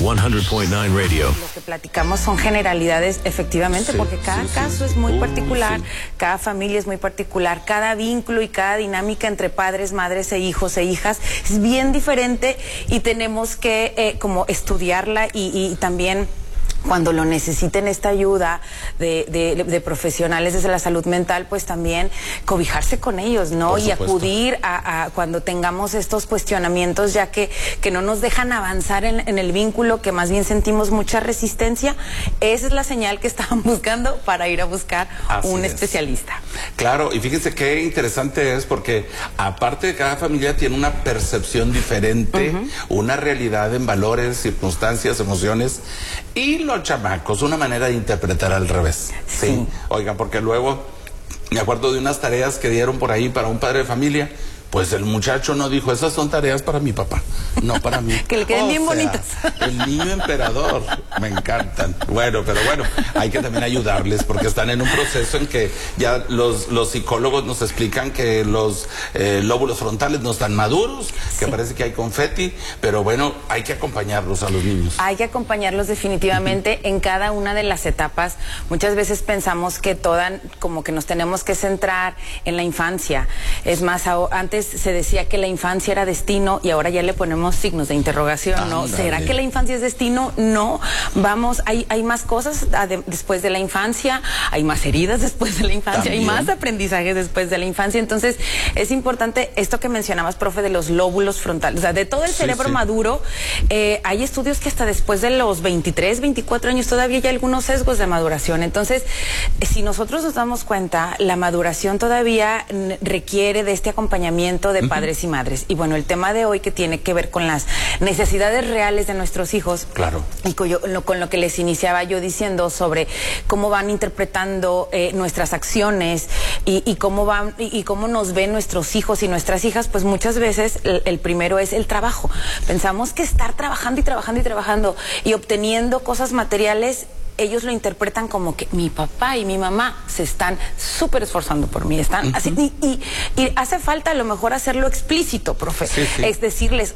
100.9 Radio. Lo que platicamos son generalidades, efectivamente, porque cada caso es muy particular, cada familia es muy particular, cada vínculo y cada dinámica entre padres, madres e hijos e hijas es bien diferente y tenemos que como estudiarla y también cuando lo necesiten esta ayuda de profesionales desde la salud mental, pues también cobijarse con ellos, ¿no? Y acudir a cuando tengamos estos cuestionamientos, ya que no nos dejan avanzar en el vínculo, que más bien sentimos mucha resistencia. Esa es la señal que estaban buscando para ir a buscar un especialista. Claro, y fíjense qué interesante es, porque aparte de cada familia tiene una percepción diferente, una realidad en valores, circunstancias, emociones, y los chamacos, una manera de interpretar al revés. Sí. Oigan, porque luego me acuerdo de unas tareas que dieron por ahí para un padre de familia. Pues el muchacho no dijo, esas son tareas para mi papá, no para mí. Que le queden bien bonitas. El niño emperador, me encantan. Bueno, pero bueno, hay que también ayudarles porque están en un proceso en que ya los psicólogos nos explican que los lóbulos frontales no están maduros, que parece que hay confeti, pero bueno, hay que acompañarlos a los niños. Hay que acompañarlos definitivamente en cada una de las etapas. Muchas veces pensamos que como que nos tenemos que centrar en la infancia. Es más, antes se decía que la infancia era destino y ahora ya le ponemos signos de interrogación, ¿no? ¿Será que la infancia es destino? No, vamos, hay más cosas después de la infancia, hay más heridas después de la infancia, hay más aprendizajes después de la infancia. Entonces es importante esto que mencionabas, profe, de los lóbulos frontales, o sea, de todo el cerebro maduro. Hay estudios que hasta después de los 23, 24 años todavía hay algunos sesgos de maduración. Entonces, si nosotros nos damos cuenta, la maduración todavía requiere de este acompañamiento de padres y madres. Y bueno, el tema de hoy, que tiene que ver con las necesidades reales de nuestros hijos. Claro. Y con lo que les iniciaba yo diciendo sobre cómo van interpretando nuestras acciones y cómo nos ven nuestros hijos y nuestras hijas, pues muchas veces el primero es el trabajo. Pensamos que estar trabajando y trabajando y trabajando y obteniendo cosas materiales, ellos lo interpretan como que mi papá y mi mamá se están súper esforzando por mí, están así, y hace falta a lo mejor hacerlo explícito, profe. Es decirles,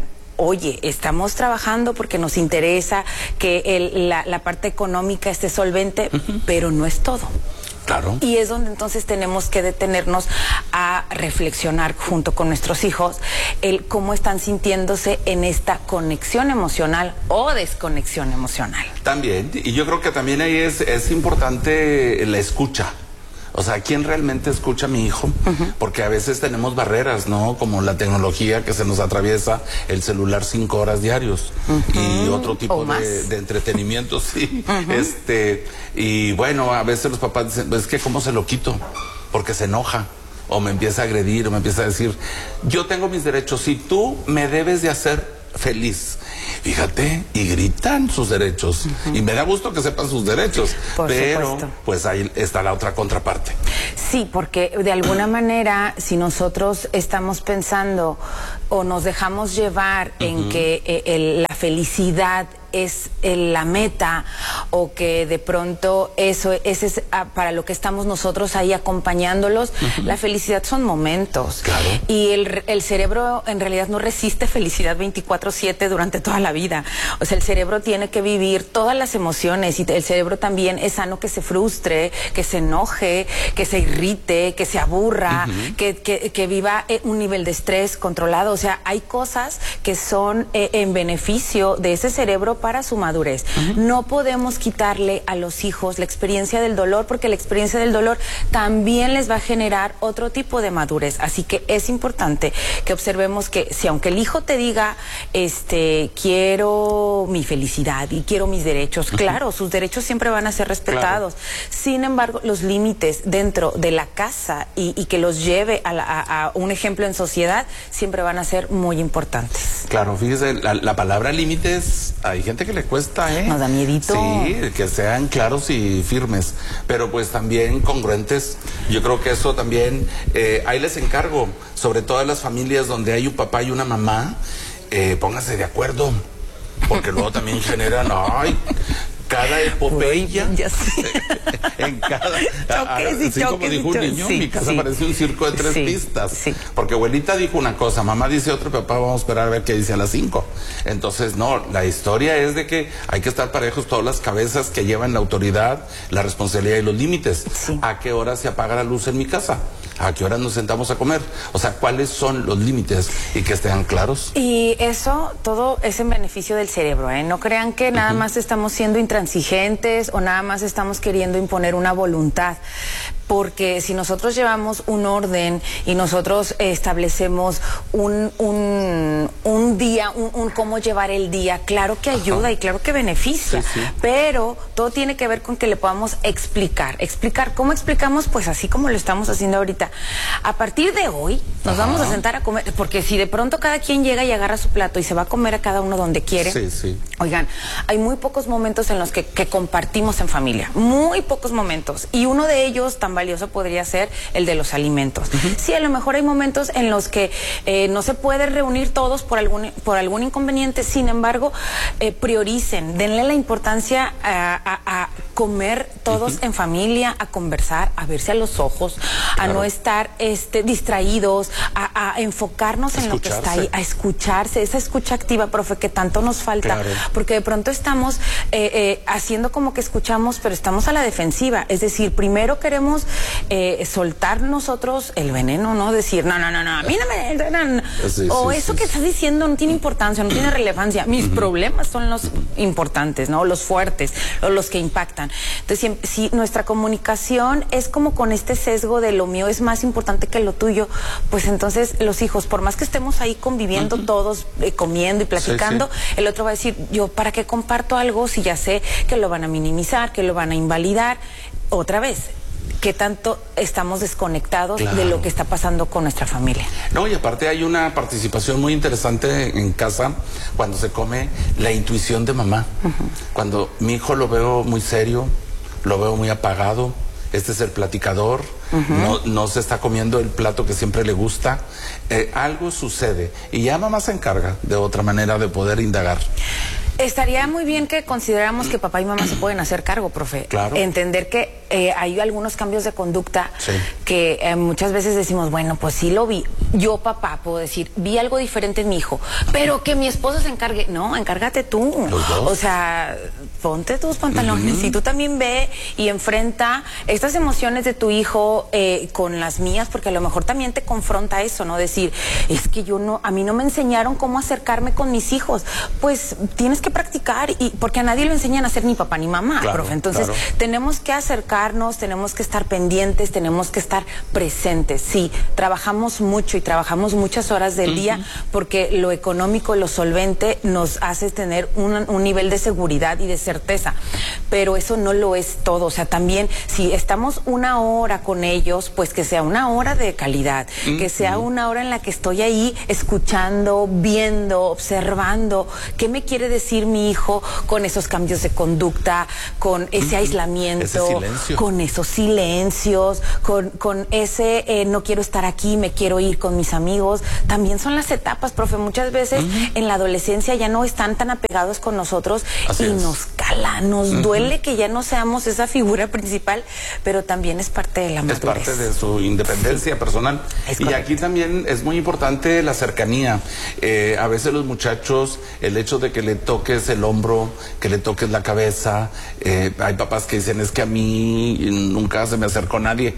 oye, estamos trabajando porque nos interesa que la parte económica esté solvente, pero no es todo. Claro. Y es donde entonces tenemos que detenernos a reflexionar junto con nuestros hijos el cómo están sintiéndose en esta conexión emocional o desconexión emocional. También, y yo creo que también ahí es importante la escucha. O sea, ¿quién realmente escucha a mi hijo? Porque a veces tenemos barreras, ¿no? Como la tecnología que se nos atraviesa, el celular 5 horas diarios y otro tipo de entretenimiento, y bueno, a veces los papás dicen, es que ¿cómo se lo quito? Porque se enoja, o me empieza a agredir, o me empieza a decir, yo tengo mis derechos y tú me debes de hacer feliz. Fíjate, y gritan sus derechos. Y me da gusto que sepan sus derechos. Pero pues ahí está la otra contraparte. Sí, porque de alguna manera, si nosotros estamos pensando o nos dejamos llevar en que la felicidad es la meta, o que de pronto ese es para lo que estamos nosotros ahí acompañándolos, la felicidad son momentos. Claro. Y el cerebro en realidad no resiste felicidad 24/7 durante toda la vida. O sea, el cerebro tiene que vivir todas las emociones, y el cerebro también es sano que se frustre, que se enoje, que se irrite, que se aburra, que viva un nivel de estrés controlado. O sea, hay cosas que son en beneficio de ese cerebro para su madurez. No podemos quitarle a los hijos la experiencia del dolor, porque la experiencia del dolor también les va a generar otro tipo de madurez. Así que es importante que observemos que si aunque el hijo te diga, quiero mi felicidad y quiero mis derechos, claro, sus derechos siempre van a ser respetados. Sin embargo, los límites dentro de la casa y que los lleve a un ejemplo en sociedad siempre van a ser muy importantes. Claro, fíjese, la palabra límites, hay gente que le cuesta, Nos da miedito. Sí, que sean claros y firmes, pero pues también congruentes. Yo creo que eso también, ahí les encargo, sobre todo en las familias donde hay un papá y una mamá, pónganse de acuerdo, porque luego también generan, cada epopeya. Ya sé. En cada choques y como choques dijo un niño, mi casa parece un circo de 3 pistas. Sí. Porque abuelita dijo una cosa, mamá dice otra, papá vamos a esperar a ver qué dice a las 5. Entonces, no, la historia es de que hay que estar parejos todas las cabezas que llevan la autoridad, la responsabilidad y los límites. Sí. ¿A qué hora se apaga la luz en mi casa? ¿A qué hora nos sentamos a comer? O sea, ¿cuáles son los límites? Y que estén claros. Y eso, todo es en beneficio del cerebro, ¿eh? No crean que nada más estamos siendo intransigentes o nada más estamos queriendo imponer una voluntad. Porque si nosotros llevamos un orden y nosotros establecemos un día, un cómo llevar el día, claro que ayuda y claro que beneficia, pero todo tiene que ver con que le podamos explicar. ¿Cómo explicamos? Pues así como lo estamos haciendo ahorita. A partir de hoy nos vamos a sentar a comer, porque si de pronto cada quien llega y agarra su plato y se va a comer a cada uno donde quiere, oigan, hay muy pocos momentos en los que compartimos en familia, muy pocos momentos, y uno de ellos tan valioso podría ser el de los alimentos. Sí, a lo mejor hay momentos en los que no se puede reunir todos por algún inconveniente, sin embargo, prioricen, denle la importancia a comer todos en familia, a conversar, a verse a los ojos, a no estar distraídos, a enfocarnos en lo que está ahí, a escucharse, esa escucha activa, profe, que tanto nos falta, porque de pronto estamos haciendo como que escuchamos, pero estamos a la defensiva, es decir, primero queremos soltar nosotros el veneno, ¿no? Decir, no, a mí no me... eso que estás diciendo no tiene importancia, no tiene relevancia, mis problemas son los importantes, ¿no? Los fuertes, los que impactan. Entonces, si nuestra comunicación es como con este sesgo de lo mío es más importante que lo tuyo, pues entonces los hijos, por más que estemos ahí conviviendo todos, comiendo y platicando, el otro va a decir, yo ¿para qué comparto algo si ya sé que lo van a minimizar, que lo van a invalidar? Otra vez, ¿qué tanto estamos desconectados de lo que está pasando con nuestra familia? No, y aparte hay una participación muy interesante en casa cuando se come, la intuición de mamá. Cuando mi hijo lo veo muy serio, lo veo muy apagado, este es el platicador, no se está comiendo el plato que siempre le gusta, algo sucede y ya mamá se encarga de otra manera de poder indagar. Estaría muy bien que consideráramos que papá y mamá se pueden hacer cargo, profe. Claro. Entender que hay algunos cambios de conducta que muchas veces decimos, bueno, pues sí lo vi. Yo, papá, puedo decir, vi algo diferente en mi hijo, pero que mi esposo se encargue. No, encárgate tú. Los dos. O sea, ponte tus pantalones y tú también ve y enfrenta estas emociones de tu hijo con las mías, porque a lo mejor también te confronta eso, ¿no? Decir, es que a mí no me enseñaron cómo acercarme con mis hijos. Pues tienes que practicar, y porque a nadie lo enseñan a ser ni papá ni mamá, profe. Entonces, tenemos que acercarnos, tenemos que estar pendientes, tenemos que estar presentes. Sí, trabajamos mucho y trabajamos muchas horas del día porque lo económico, lo solvente nos hace tener un nivel de seguridad y de certeza, pero eso no lo es todo. O sea, también si estamos una hora con ellos, pues que sea una hora de calidad, que sea una hora en la que estoy ahí escuchando, viendo, observando, ¿qué me quiere decir mi hijo con esos cambios de conducta, con ese aislamiento, con esos silencios, con ese no quiero estar aquí, me quiero ir con mis amigos? También son las etapas, profe. Muchas veces en la adolescencia ya no están tan apegados con nosotros nos cala, nos duele que ya no seamos esa figura principal, pero también es parte de la madurez. Es parte de su independencia personal. Y aquí también es muy importante la cercanía. A veces los muchachos, el hecho de que le toques el hombro, que le toques la cabeza, hay papás que dicen, es que a mí nunca se me acercó nadie,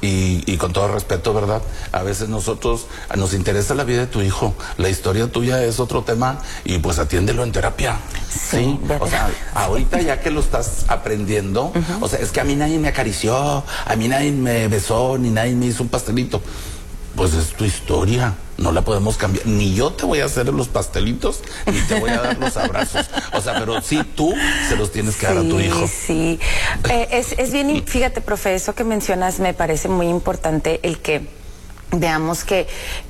y con todo respeto, ¿verdad? A veces nosotros nos interesa la vida de tu hijo, la historia tuya es otro tema, y pues atiéndelo en terapia. Sí, o sea, ahorita ya que lo estás aprendiendo, o sea, es que a mí nadie me acarició, a mí nadie me besó, ni nadie me hizo un pastelito. Pues es tu historia, no la podemos cambiar. Ni yo te voy a hacer los pastelitos, ni te voy a dar los abrazos. O sea, pero sí tú se los tienes que dar a tu hijo. Sí, es bien, fíjate, profe, eso que mencionas me parece muy importante, el que veamos que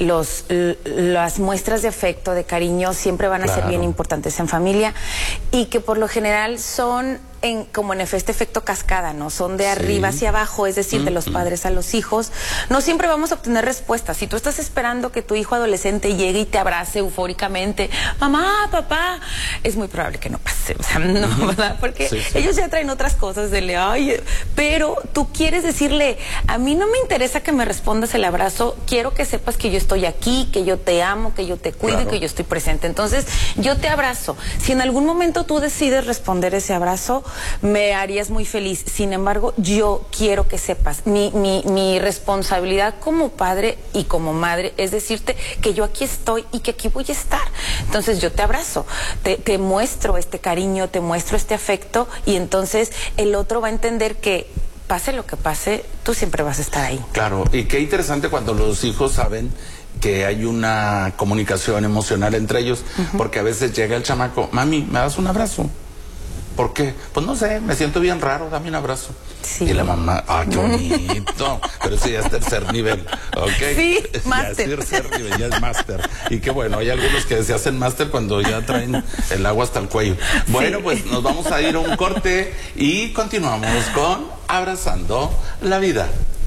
las muestras de afecto, de cariño, siempre van a ser bien importantes en familia, y que por lo general son como en este efecto cascada, ¿no? Son de arriba hacia abajo, es decir, de los padres a los hijos. No siempre vamos a obtener respuestas. Si tú estás esperando que tu hijo adolescente llegue y te abrace eufóricamente, mamá, papá, es muy probable que no pase, o sea, no, ¿verdad? Porque ellos ya traen otras cosas pero tú quieres decirle, a mí no me interesa que me respondas el abrazo, quiero que sepas que yo estoy aquí, que yo te amo, que yo te cuido y que yo estoy presente. Entonces, yo te abrazo. Si en algún momento tú decides responder ese abrazo, me harías muy feliz. Sin embargo, yo quiero que sepas, mi responsabilidad como padre y como madre es decirte que yo aquí estoy y que aquí voy a estar. Entonces, yo te abrazo, te muestro este cariño, te muestro este afecto, y entonces el otro va a entender que pase lo que pase, tú siempre vas a estar ahí. Claro, y qué interesante cuando los hijos saben que hay una comunicación emocional entre ellos, porque a veces llega el chamaco, mami, ¿me das un abrazo? ¿Por qué? Pues no sé, me siento bien raro, dame un abrazo. Sí. Y la mamá, qué bonito. Pero sí, ya es tercer nivel, ¿ok? Sí, máster. Ya es tercer nivel, ya es máster. Y qué bueno, hay algunos que se hacen máster cuando ya traen el agua hasta el cuello. Bueno, pues nos vamos a ir a un corte y continuamos con Abrazando la Vida.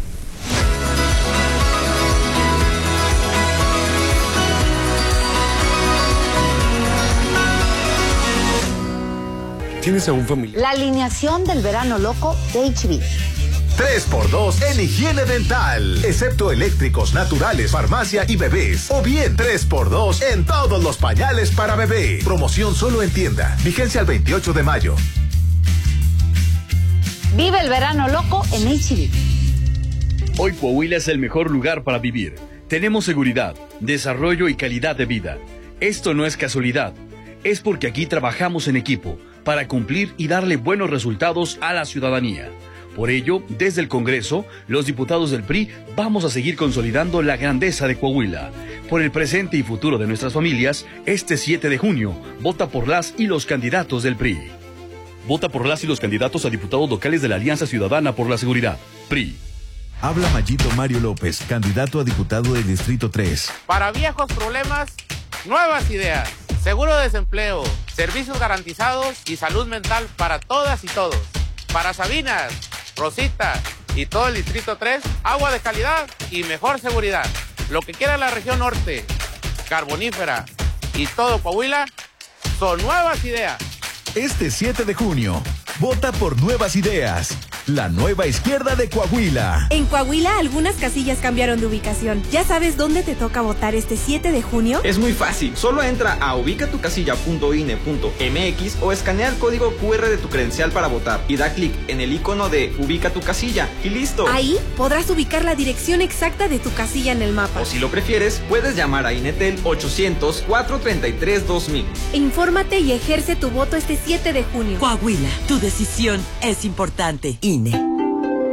¿Tienes a un familiar? La alineación del verano loco de HB. 3x2 en higiene dental, excepto eléctricos, naturales, farmacia y bebés. O bien 3x2 en todos los pañales para bebé. Promoción solo en tienda. Vigencia el 28 de mayo. Vive el verano loco en HB. Hoy Coahuila es el mejor lugar para vivir. Tenemos seguridad, desarrollo y calidad de vida. Esto no es casualidad. Es porque aquí trabajamos en equipo para cumplir y darle buenos resultados a la ciudadanía. Por ello, desde el Congreso, los diputados del PRI vamos a seguir consolidando la grandeza de Coahuila. Por el presente y futuro de nuestras familias, este 7 de junio, vota por las y los candidatos del PRI. Vota por las y los candidatos a diputados locales de la Alianza Ciudadana por la Seguridad, PRI. Habla Mayito Mario López, candidato a diputado del Distrito 3. Para viejos problemas, nuevas ideas. Seguro de desempleo, servicios garantizados y salud mental para todas y todos. Para Sabinas, Rosita y todo el Distrito 3, agua de calidad y mejor seguridad. Lo que quiera la región norte, carbonífera y todo Coahuila, son nuevas ideas. Este 7 de junio, vota por Nuevas Ideas, la nueva izquierda de Coahuila. En Coahuila, algunas casillas cambiaron de ubicación. ¿Ya sabes dónde te toca votar este 7 de junio? Es muy fácil. Solo entra a ubicatucasilla.ine.mx o escanea el código QR de tu credencial para votar y da clic en el icono de Ubica tu casilla y listo. Ahí podrás ubicar la dirección exacta de tu casilla en el mapa. O si lo prefieres, puedes llamar a INETEL 800-433-2000. Infórmate y ejerce tu voto este 7 de junio. Coahuila, tu decisión es importante. INE.